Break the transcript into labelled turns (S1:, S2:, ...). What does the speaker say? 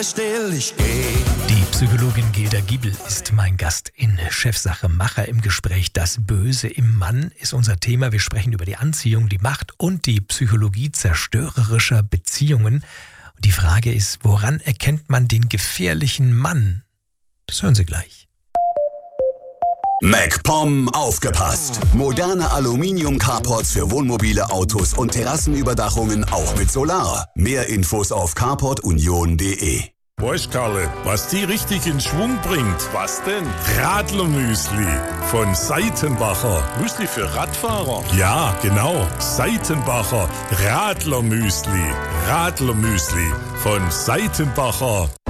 S1: still, ich geh.
S2: Die Psychologin Gilda Giebel ist mein Gast in Chefsache Macher im Gespräch. Das Böse im Mann ist unser Thema. Wir sprechen über die Anziehung, die Macht und die Psychologie zerstörerischer Beziehungen. Und die Frage ist, woran erkennt man den gefährlichen Mann? Das hören Sie gleich.
S3: MacPom aufgepasst! Moderne Aluminium-Carports für Wohnmobile, Autos und Terrassenüberdachungen auch mit Solar. Mehr Infos auf carportunion.de.
S4: Weißt Karle, was die richtig in Schwung bringt? Was denn? Radlermüsli von Seitenbacher. Müsli für Radfahrer? Ja, genau. Seitenbacher Radlermüsli. Radlermüsli von Seitenbacher.